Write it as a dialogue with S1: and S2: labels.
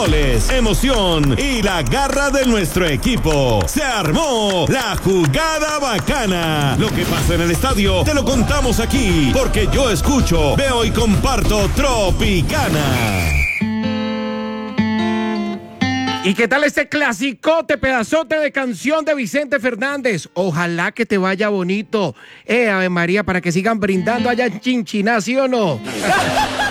S1: goles, emoción y la garra de nuestro equipo. Se armó la jugada bacana. Lo que pasa en el estadio te lo contamos aquí, porque yo escucho, veo y comparto Tropicana.
S2: ¿Y qué tal este clasicote, pedazote de canción de Vicente Fernández? Ojalá que te vaya bonito. Ave María, para que sigan brindando allá en Chinchiná, ¿sí o no?